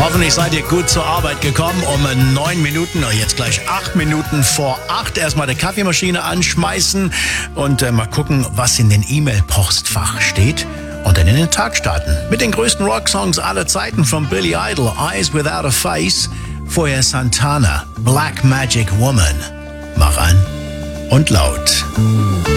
Hoffentlich seid ihr gut zur Arbeit gekommen. Um 9 Minuten, jetzt gleich 8 Minuten vor 8. Erstmal die Kaffeemaschine anschmeißen und mal gucken, was in den E-Mail-Postfach steht. Und dann in den Tag starten. Mit den größten Rocksongs aller Zeiten von Billy Idol, Eyes Without a Face. Vorher Santana, Black Magic Woman. Mach an und laut.